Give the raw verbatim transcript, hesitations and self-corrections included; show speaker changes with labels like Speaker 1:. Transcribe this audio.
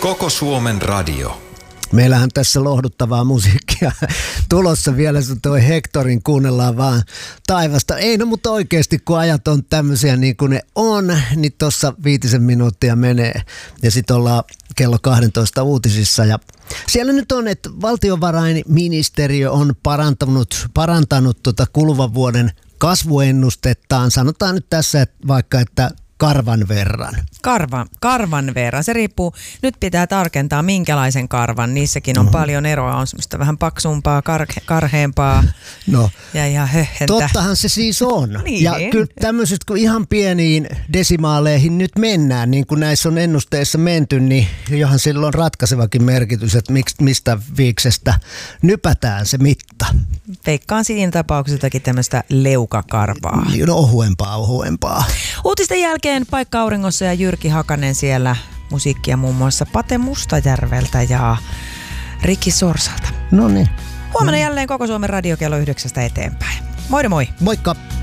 Speaker 1: Koko Suomen radio.
Speaker 2: Meillähän tässä lohduttavaa musiikkia tulossa vielä, sun toi Hectorin kuunnellaan vaan taivasta. Ei no, mutta oikeasti kun ajat on tämmöisiä niin kuin ne on, niin tossa viitisen minuuttia menee. Ja sit ollaan kello kaksitoista uutisissa ja siellä nyt on, että valtiovarainministeriö on parantanut, parantanut tota kuluvan vuoden kasvuennustettaan. Sanotaan nyt tässä että vaikka, että karvan verran.
Speaker 3: Karva, karvan verran. Se riippuu, nyt pitää tarkentaa minkälaisen karvan. Niissäkin on mm-hmm. paljon eroa. On semmoista vähän paksumpaa, karhe, karheampaa
Speaker 2: no,
Speaker 3: ja ihan höhhentä.
Speaker 2: Tottahan se siis on.
Speaker 3: Niin.
Speaker 2: Ja kyllä tämmöiset, kun ihan pieniin desimaaleihin nyt mennään, niin kuin näissä on ennusteissa menty, niin johan sillä on ratkaisevakin merkitys, että mistä viiksestä nypätään se mitta.
Speaker 3: Veikkaan siinä tapauksessakin tämmöistä leukakarvaa.
Speaker 2: No ohuempaa, ohuempaa.
Speaker 3: Uutisten jälkeen Paikka Auringossa ja Jyrki Hakanen siellä, musiikkia muun muassa Pate Mustajärveltä ja Riki Sorsalta.
Speaker 2: No niin.
Speaker 3: Huomenna jälleen Koko Suomen radio kello yhdeksästä eteenpäin. Moi moi!
Speaker 2: Moikka!